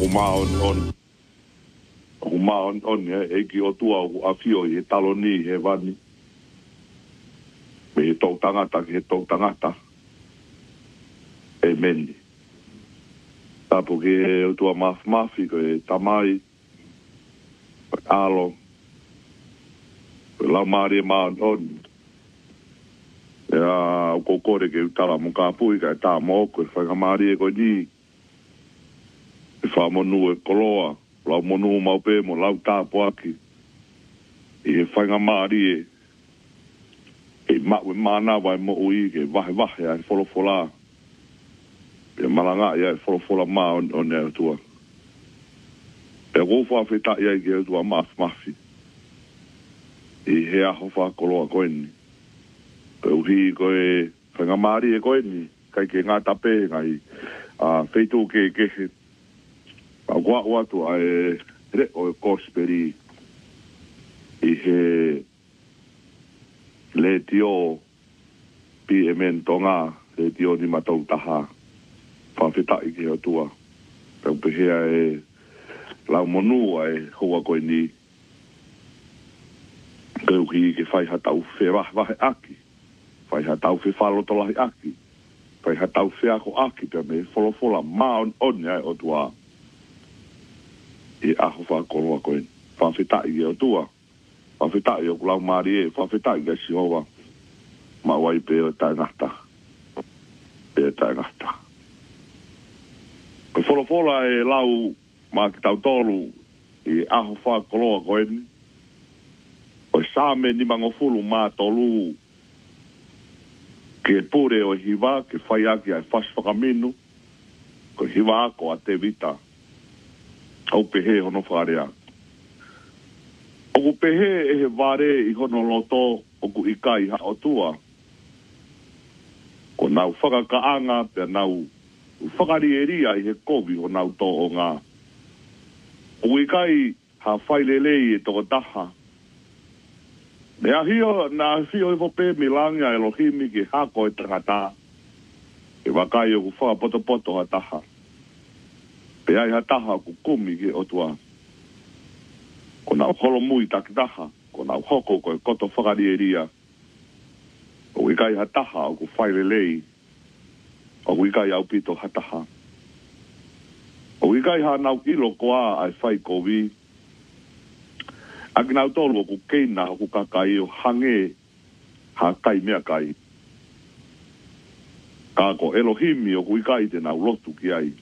on e ki o tua o afio i taloni he vani. Me he tau tangata ki he tau tangata. E meni. Tapu ki he o tua mafi ko e tamai. Alo. Lau maari e on. Ea o kore ke utala mo ka pui ka e tā mōko e whainga maari e ko ni. E wha monu e koloa. Lau monu mau pe mo lau tāpu aki. I he whainga maari e. E mawe mana vai mo ui ke vahe ai wholofola. E malanga ia e wholofola maa on e tua. E gofa wheta ia i ke tua mafi. I he aho whakoloa koe ni. Koe uhi koe whainga maari e koe ni. Kai ke ngā tape ngai. Wheitu ke kehe. A wā watu a e re o e kosperi i he le tio PMN tonga le tio ni matau taha whawhita i ke atua pau pehea e lau monu a e hoa koe ni kau ki ke whai hatau whe wahe aki whai hatau whe whalotolahi aki whai hatau whe ako aki pia me wholofola maa on ai o tua e aho whakoloa koe. Whawhetai i o tua. Whawhetai o kulau maari e. Whawhetai i si hoa. Ma wai pe o tai ngata. Pe o tai ngata. Ko wholofola e lau ma ki tau tolu i aho whakoloa koe ni. O sāme ni mangofulu ma tolu ke pure o hiva ke whaiaki ai whaswhakaminu. Ko hiva ako a te vita. Au pehe hono wharea. Oku pehe e he ware i hono loto oku ikai ha o tua. Ko nau whakakaanga pia nau whakarieria i he kovi o nau to o ngā. Oku ikai ha whailelei e toko taha. Nea hio e vope milanga e lohimi ki hako e tangata. E wakai oku whakapoto ha taha. Pe ai hataha ku kumi ki o tua. Ko nau holo mui takitaha. Ko nau hoko ko e koto whakarieria. O ikai hataha o ku whailelei. O ikai au pito hataha. O ikai ha nau ilo koa ai whai kovi. Aki nau tolu o ku keina o ku kakai o hange ha kai mea kai. Kako Elohimi o ku ikai te nau lotu ki ai.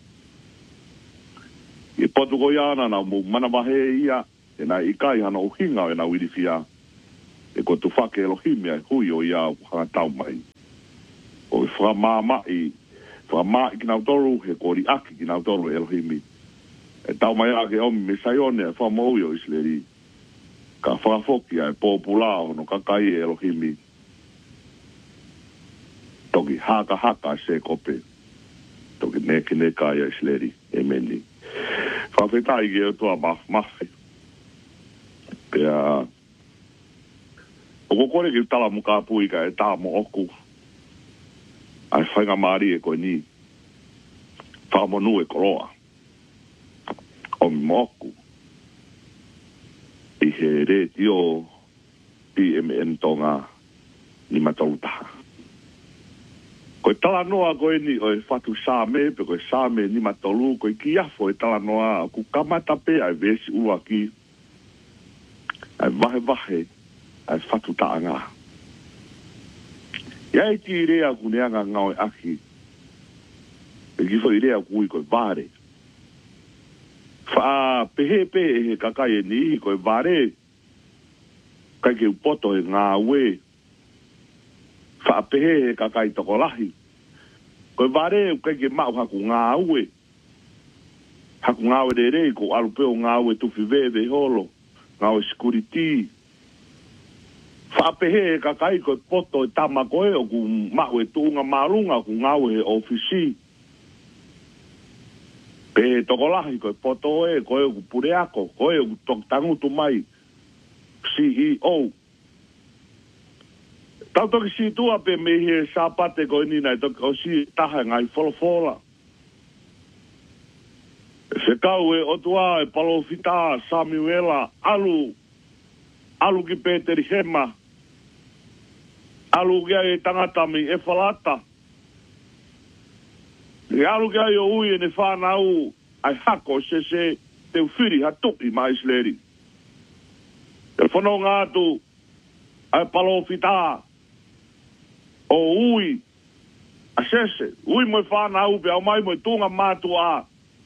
I potu ko iana na mu manawahe ia, e na ikai hana o hinga e na wirifia. E ko tu whake Elohimi ai hui o ia o hanga tau mai. O i whakamai ki nau toru, he kori aki ki nau toru Elohimi. E tau mai ake omi me saione e whamaui o isleri. Ka whakafoki ai popula o no kakai Elohimi. Toki haka se kope. Toki ne kai isleri. E meni. Whawhetai ki e tua mafi. Pea... O kokore ki tala muka puika e tā mo oku. Ai whainga maari e koe ni. Whamonu e koroa. O mi mo oku. I he re tio PMN tonga ni matautaha. Koe tala noa koe ni o e whatu sāme, pe koe sāme ni matolu, koe ki afo e tala noa, ku kamata pe ai vesi ua ki, ai vahe, ai whatu taanga. Ia e ti rea ku neanga ngau e aki, e kifo i rea ku i koe vare. Wha pehe e he kakai e ni koe vare, kai ke upoto e ngā ue, whaapehe he kakai toko lahi. Koe vare kai ke mau haku ngā ue. Haku ngā ue re ko alupeo ngā ue tuwhi veve holo. Ngā ue security. Whaapehe he kakai koe poto e tama koe o ku mau e tuunga marunga ku ngā ue he ofisi. Pehe toko lahi koe poto e koe o ku pureako. Koe o ku toktangutu mai. CEO. Tau toki si tua pe me he sāpate koe nina e toki o si taha ngai wholofola. Se kau e o tua e palofita Samuela alu ki Peteri Hema alu kia e tangatami e falata e alu kia e o ui e ne whanau ai hako se te uwhiri ha tuki mai sleri e whanau ngātu ai palofita o ui a sese ui mo whanau pe au mai mo tunga mātua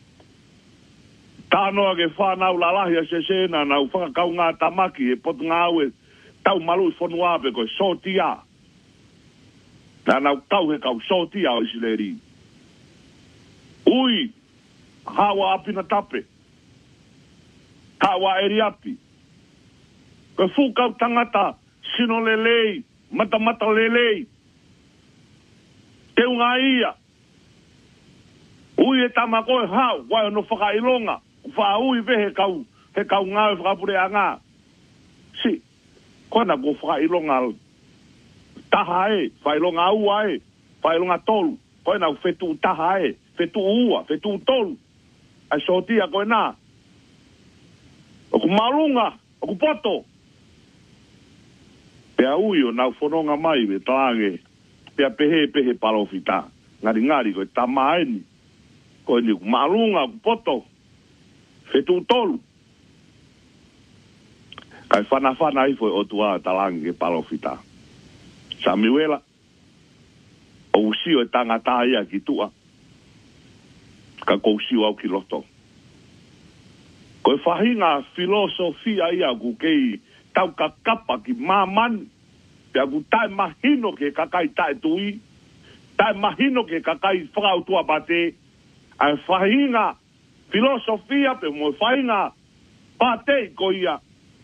tānoa ke whanau lalahi a sese na nau whakakau ngā tamaki e potu ngā ue tau malu i whanua pe koe sotia na nau tau he kau sotia o isileri ui hawa apina tape kawa eri api koe fukau tangata sino lelei mata lelei te unga ia ui e tamako e hau wai no whakailonga wha ui ve he kau ngā e whakapure a ngā si kona ko whakailonga taha e whailonga ua e whailonga tolu kona whetu taha e whetu ua whetu tolu ai sotia koe nā o ku malunga o ku poto pea ui o nau whanonga mai me tānge pea pehe palofita ngari koe tamaeni koe ni ku malunga ku poto whetu tolu kai whana i foi o tua talangi ke palofita Samuela o usio e tangata ia ki tua ka ko usio au ki loto koe whahinga filosofia ia ku kei tau ka kapa ki mamani pea ku tae mahino ke kakai tae tui tae mahino ke kakai whakautua bate ai whahinga filosofia pe mo whahinga bate ko ia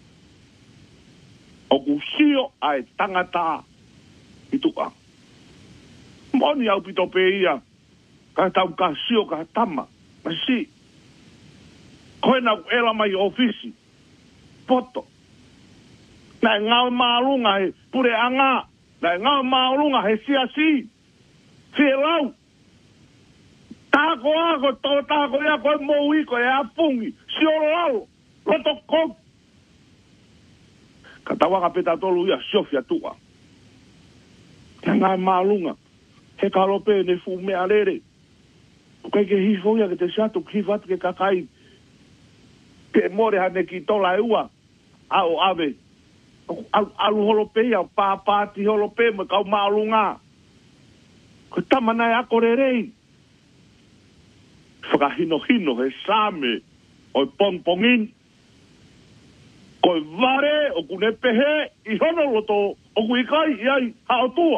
o kusio ai tangata i tuka. Moni au pito pe ia, ka tau ka sio ka tama, ma si. Koe na ela mai ofisi, poto. Na ngau maalunga he pure anga, na ngau maalunga he siasi, fie lau. Tako ako, tako ia koe mo iko e apungi, sio lau, loto kok. Ka tawaka peta tolu ia siofia tua. Ka ngā maalunga, he kalope ne fu mea lere. Kai ke hifo ia ke te sato kifat ke kakai. Ke more hane ki tola e ua, ao ave. Alu holope ia, pāpāti holope me kau maalunga. Ko tamanai ako rerei. Whakahino he same, oi pongpongin. Koe vare o kune pehe i hono loto o kui kai iai hao tua.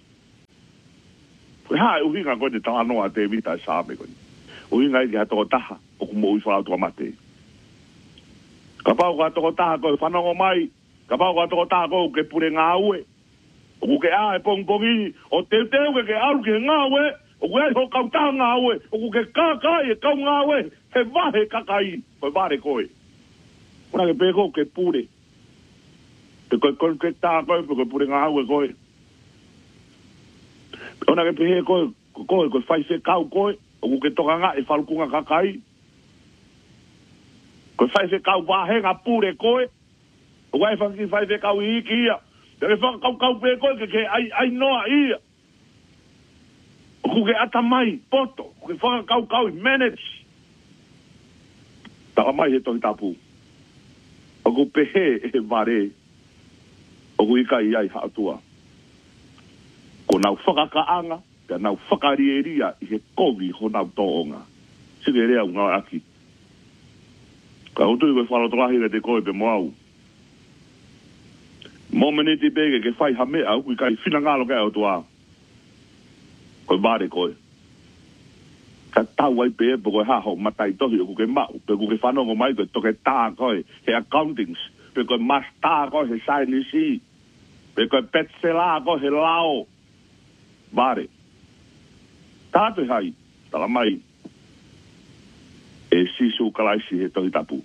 Koe hae uhinga koe te tānoa te vita e sāme koe. Uhinga i ki hatoko taha o kumo ui whalautua mate. Ka pau ka hatoko taha koe whanongo mai. Ka pau ka hatoko taha koe ke pure ngā ue. O ku ke a e pongpongi o teu ke aru ke ngā ue. O ku e ho kau taha ngā ue. O ku ke kākai e kau ngā ue. He vahe kakai. Koe vare koe. Kuna ke peko ke pure. Te koe ke tā koe, pe pure ngā haue koe. Ona ke pehe koe whai kau koe, o ku ke toka ngā e whalukunga kakai. Koe whai kau wāhenga pure koe, o wai whai kau i iki ia. Te ke whakakau pe koe ke ai noa ia. O ku ke ata mai, poto, o ke whakakau i manage. Taka mai he tohi tapu. O ku pehe e vare, o ku ika i ai haatua. Ko nau whakakaanga, ka nau whakarieria i he kovi ho nau toonga. Sige rea unga aki. Ka utu i koe whalotorahi re te koe pe moau. Momeniti pege ke whai hamea, ku ika i whina ngalo kea o tua. Koe vare koe. Ka tau ai pe po koe haho matai tohi o ku ke mau, pe ku ke whanongo mai koe toke tā koe, he accountings, pe koe mas tā koe he sainisi, pe koe petsela koe he lao. Vare. Tātu hai, tala mai, e sisu kalaisi he tohi tapu.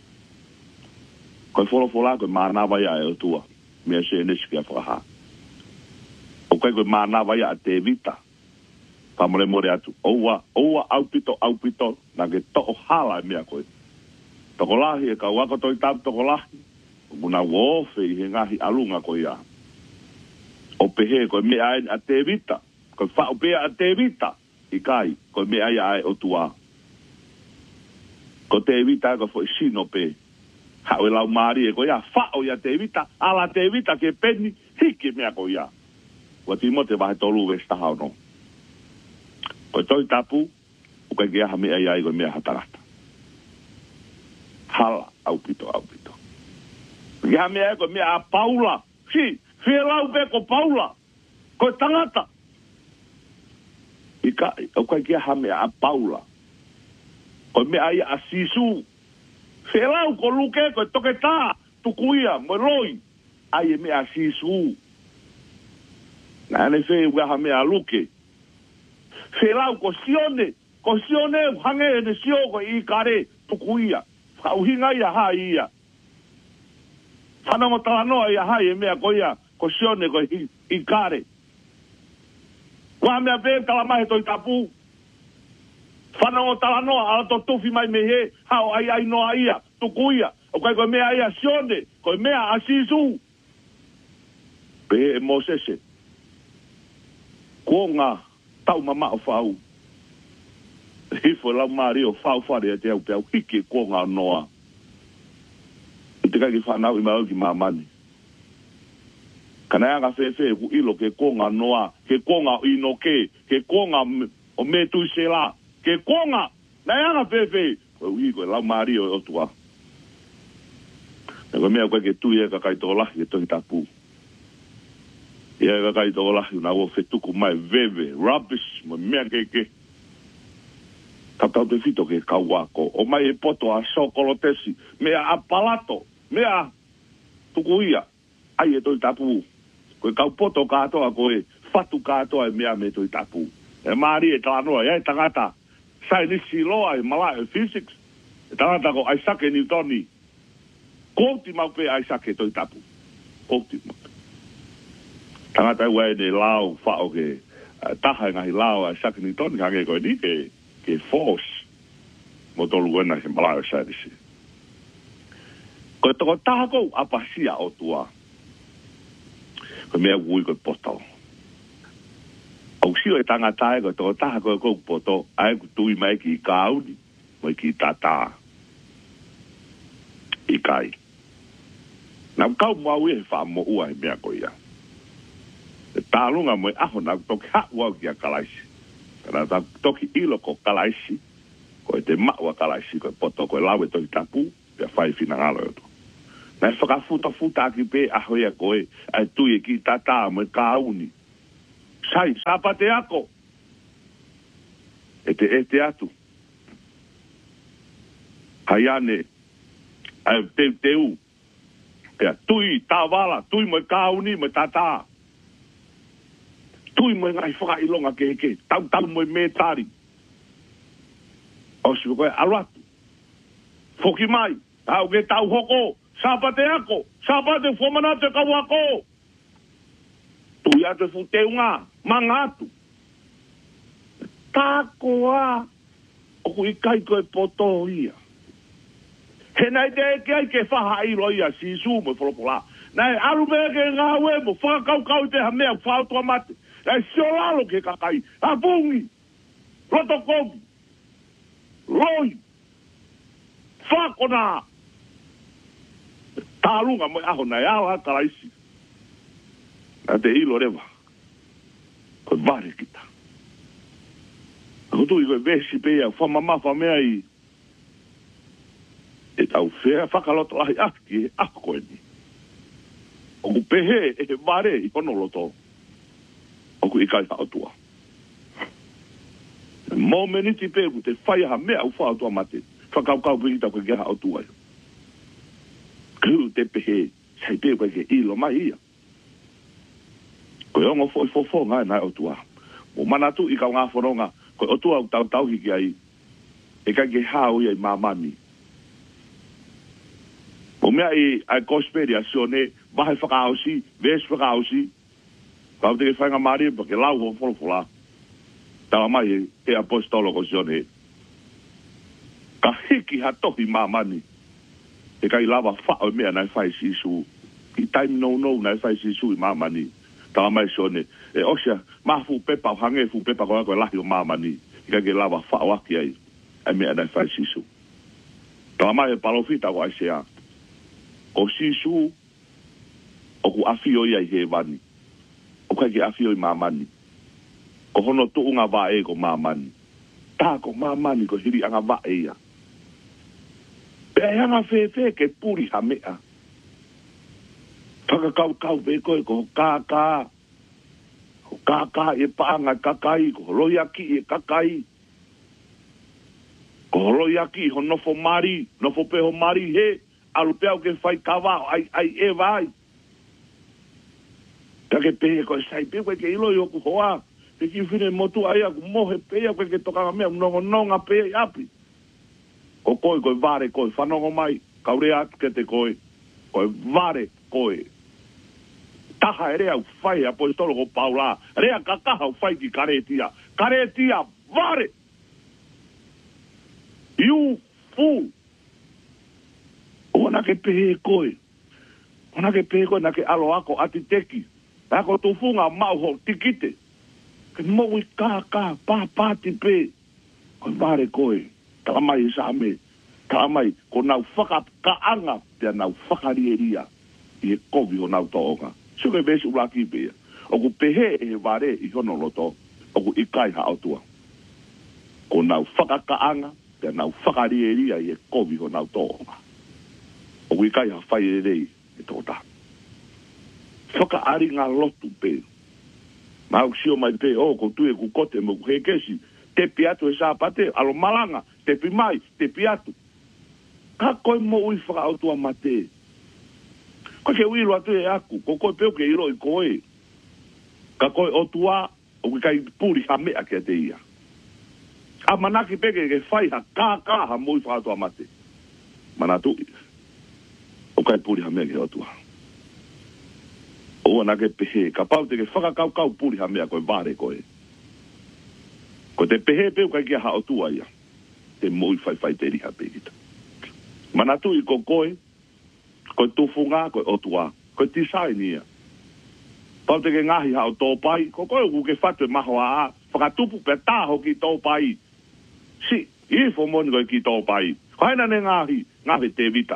Koe wholofola koe mānawa ia e o tua, mea se nesi kia whakaha. O koe koe mānawa ia te vita, Pamole more atu. Oua au pito, na ke to hala mea koe. Toko lahi e ka wako toi tapu toko lahi. Muna wofe I he ngahi alunga koe ia. O pehe koe mea ai a te vita. Koe whao pea a te vita. I kai, koe mea ai ai o tua. Ko te vita ko foi sino pe. Hau e lau maari e koe ia. Whao ia te vita. Ala te vita ke peni. Hiki mea koe ia. Wa timo te wahe tolu vesta hao no. Koe toi tapu. O kai kia ha mea ai koe mea hatarata. Hala, au pito. Ia mea koe mea a Paula. Si, whielau pe ko Paula. Koe tangata. Ika, au kai kia ha mea a Paula. Koe mea ia a Sisu. Whielau ko luke koe toke tā. Tukuia, mo roi. Ai e mea a Sisu. Na ane whee ua ha mea a luke. Whielau ko Sione. Ko Sione hange e ne sio ko I kare. Tukuia. Hauhinga ia ha ia. Whanongo talanoa ia hai e mea ko ia. Ko Sione ko I kare. Wa mea pe kalamahe toi tapu. Whanongo talanoa ala to tufi mai me he. Hao ai noa ia. Tukuia. O kai ko mea ia Sione. Ko mea Asisu. Pe e Mosese. Ko ngā tau mama o whau. Hifo lau maari o whau whare a te au pe au hiki ko ngā noa. Te kai ki whanau I mau ki mamani. Kana anga whewhe ku ilo ke ko ngā noa, ke ko ngā ino ke ko ngā o me tui se la, ke ko ngā, na anga whewhe, koe ui koe lau maari o tua. Na koe mea koe ke tui e ka kai tō lahi ke tohi tapu. Ia ka kai tō lahi na o whetuku mai veve, rubbish, mo mea ke. Tatau te whito ke kauako. O mai e poto a sokolotesi. Mea a palato. Mea tuku ia. Ai e toi tapu. Koe kau poto katoa koe. Fatu katoa e mea me toi tapu. E maari e talanoa. Ia e tangata. Sai nisi loa e mala e physics. E tangata ko Isaac Newtoni. Kouti mau pe Isaac e toi tapu. Kouti mau. Tangata ua e ne lao whao ke. Taha ngahi lao Isaac Newtoni. Kange koe ni ke force mo tolu wena ke malao sa disi. Ko toko tako apasia o tua. Ko mea ui ko poto. Au sio e tanga tae ko toko tako ko poto ai ku tui mai ki kauni mo ki tata. I kai. Na kau mo ui e wha mo ua e mea ko ia. E tālunga mo e aho na toki ha ua ki a kalaisi. Kana ta toki ilo ko kalaisi, ko te maua kalaisi, ko poto, ko lawe toki tapu, pia whai whina ngalo yoto. Na e whakafuta ki pe ahoia koe, ai tui e ki tata mo e kauni. Sai, sapa te ako. E te atu. Hai ane, ai te u. Pia tui, tā wala, tui mo e kauni, mo e tata. Tui mo ngai whaka ilonga ke tau mo me tari. O si koe alatu. Foki mai, au ke tau hoko, sapa te ako, sapa te whamana te kawako. Tui ate futeunga, mangatu. Tākoa, oku I kai koe poto ia. He nei te eke ai ke whaha ilo ia sisu mo wholopola. Nei alu me ke ngā ue mo whakakau te hamea whautua mate. Nei siolalo ke kakai. Apungi. Roto kogi. Loi. Whakona. Tālunga mo aho nei aho hakaraisi. Nā te ilo rewa. Koe vare kita. Ako tui koe vesi pea. Whamamafa mea I. E tau whea whakaloto lahi aki. Ako koe ni. Oku pehe e vare I honoloto. Oku I kai hautua. Mō meniti pēku te whaiaha mea u whautua mate. Whakaukau pēkita koe kia hautua. Kuru te pehe. Sai pēku ke ilo mai ia. Koe ongo fo ngai nai otua. Mo manatu I kau ngā whoronga. Koe otua u tau hiki ai. E kai ke hao ia I mamani. O mea I kosperi a sione. Vahe whakaausi. Ves whakaausi. Kau te ke whainga maari pa ke lau ho wholofola. tawa mai e apostolo ko sione ka hiki ha tohi mamani e kai lava fa o mea nai fai sisu i time no nai fai sisu i mamani tawa mai sione e osha mafu pepa hange fu pepa ko lahi o mamani i kai lava fa o aki ai mea nai fai sisu tawa mai e palofita ko ai sea o sisu o ku afio ia i he vani o kai ke afio i mamani ko hono tu unga va e ko mamani ta ko mamani ko hiri anga va e ia pe anga fe ke puri ha mea paka kau be ko kaka e panga kakai ko loiaki e kakai ko loiaki ho no fo mari no fo pe ho mari he alu pe ke fai kava ai e vai ka ke pe ko sai pe ko ke ilo yo ku hoa e ki fine motu ai aku mohe pe ko ke toka me no nga pe api ko vare ko fanongo mai kaurea ke te ko vare ko taha ere au fai apostolo ko Paula rea kakaha au fai ki karetia vare you fool ona ke pe ko na ke alo ako atiteki ako tufunga mau ho tikite ke mo wi kaka pa tipe ko vare ko tamai same tamai ko nau whaka kaanga te nau whakarieria i e kovi o nau toonga. Suke besi uraki pia. O ku pehe e vare i hono loto. O ku ikai haotua. Ko nau whaka kaanga te nau whakarieria i e kovi o nau toonga. O ku ikai ha whai e rei e tōta. Whaka ari ngā lotu pe. Mau sio mai pe o ko tue ku kote mo ku hekesi. Te piatu e sāpate, alo malanga, te pimai, te piatu. Ka koe mo ui whakautua mate. Koe ke uiru atu e aku, ko koe peo ke iro i koe. Ka koe otua, o kai puri ha mea ke te ia. A manaki peke ke whai ha ha mo ui whakautua mate. Manatu, o kai puri ha mea ke otua. O anake pehe, ka pau te ke whakakau puri ha mea koe vare koe. Ko te pehe peo kai kia hao tua ia. Te moi whai te riha pekita. Manatu i ko koe, ko tufunga, ko otua, ko tisai nia. Pau te ke ngahi hao tō pai, ko koe uku ke whatu e maho a, whakatupu pe tāho ki tō pai. Si, i fo moni koe ki tō pai. Ko haina ne ngahi te vita.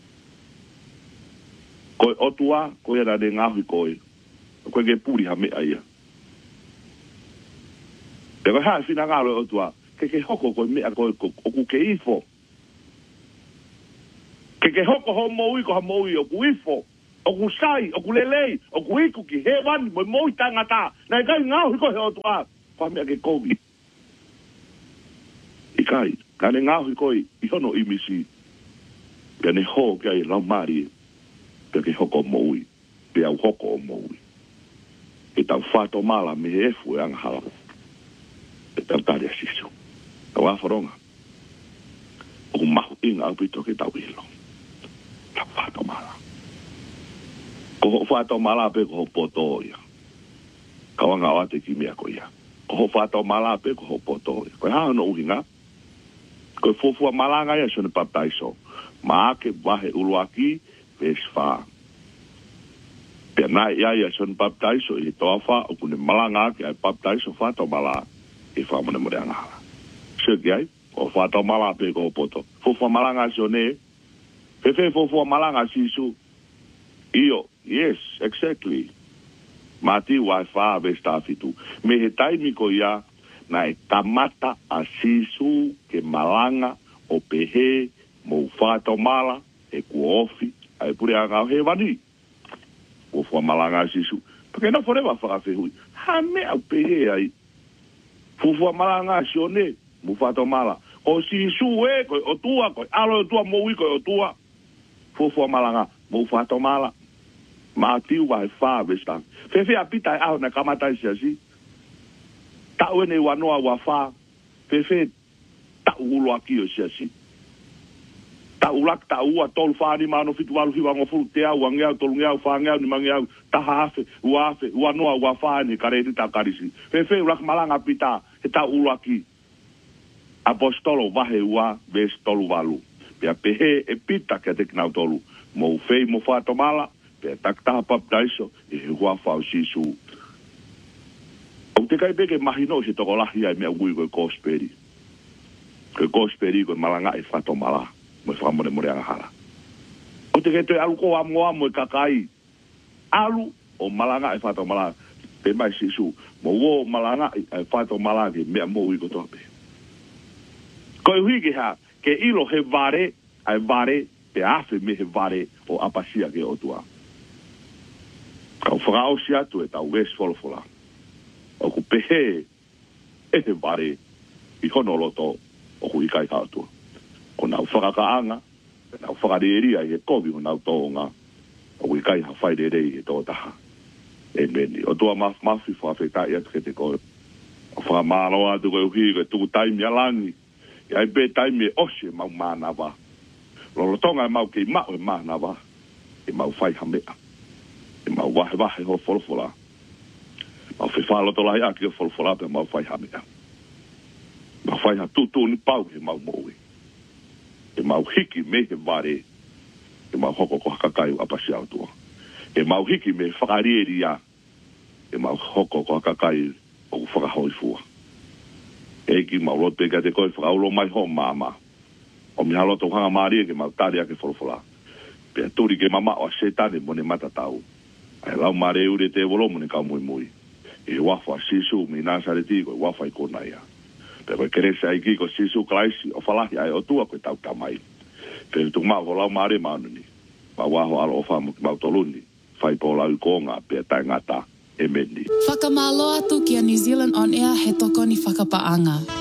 Ko otua, ko ia ne ngahi koe. Koe ke puri ha mea ia. Te koe hae whina ngālo o tua, ke hoko koe mea koe oku ke ifo. Ke hoko ho moui ko ha moui oku ifo. Oku sai, oku lelei, oku iku ki he wani, moi moui tangata. Nai kai ngāhui koe o tua, koe mea ke kovi. I kai, kane ngāhui koe i hono imisi. Kane ho kai lau mari, ke hoko moui, pe au hoko o moui. E tau whato mala me efu e anga hala. E tau tari a sisu. Tau awharonga. O mahu inga au pito ke tau ilo. Tau whato mala. Ko ho whato mala pe ko ho poto ia. Kawanga o ate ki mea ko ia. Ko ho whato mala pe ko ho poto ia. Ko hao no uhinga. Ko fofua malanga ia sone paptaiso. Maa ke wahe uruaki pe sfa. Pe nai ia sone paptaiso i toa wha o kune malanga ke ai paptaiso whato mala. E whamone mo rea ngahala. Seki ai, o whātau mala pe ko poto. Fofua malanga si o ne, pepe fofua malanga si su. Io, yes, exactly. Mati wai wha ve stafitu. Me he taimi ko ia, na e tamata a sisu ke malanga o pehe mo whātau mala e ku ofi, ai pure a ngau he wani. Fofua malanga sisu. Pake na forewa whakawhehui. Ha mea pehe ai. Fufua malanga si o ne, mu whato mala. O si su e, koe o tua, koe alo o tua, moui koe o tua. Fufua malanga, mu whato mala. Ma tiu vai wha vesta. Fefe a pita e aho na kamatai si asi. Tau ene wanoa wa wha. Fefe tau ulo aki o si asi. Tau lak tau ua tolu wha ni mano fitu walu hiwa ngofuru te au, angeau, tolu ngeau, wha ngeau, ni mangeau. Taha afe, ua wanoa wa wha ni kareti ta karisi. Fefe ulak malanga pita. he ta ulaki apostolo vahe ua ves tolu valu pia pehe e pita ke te knau tolu mo fei mo fato mala pia takta pap daiso e hua fau sisu o te kai beke mahino se toko lahi ai mea ui koe kosperi koe malanga e fato mala mo whamone more angahara o te kai te alu ko amoa mo e kakai alu o malanga e fato mala pe mai sisu mo wo malanga e fato mala ke mea mo ui ko tope ko hui ke ha ke ilo he vare ai vare pe afe me he vare o apasia ke o tua ka frau sia tu eta wes folfola o ku pehe e he vare i honoloto o hui kai ka tu o na fra ka anga na fra de ria e kobi na tonga o hui kai ha fai de e to ta e meni o tua ma fi fa afeta ia te ko o fra malo atu ko hui ke tu tai mi alangi ai be tai me oshe mau mana va lo tonga mau ke mau mana va e mau fai ha mea e mau wa ho folfola mau fe falo to la ia ke folfola pe mau fai ha mea mau fai ha tu ni pau e mau moe e mau hiki me he vare e mau hoko ko kakai apa sia tu e mau hiki me whakarieria e mau hoko ko kakai o whakahoi fua e ki mau lote ka te koe whakaulo mai ho mama o mi halo tohanga maria ke mau taria ke wholofola pia turi ke mama o setane mone matatau ai lau mare ure te volo mone ka mui mui e wafa sisu mi nasareti ko wafa i kona ia pe koe kerese ai ki ko sisu klaisi o falahi ai o tua koe tau tamai pe tu mau ho lau mare maununi ma waho alo ofa mau toluni fai po lau konga pe tai ngata e meni Whakamalo atu ki a New Zealand On Air he toko ni whakapaanga.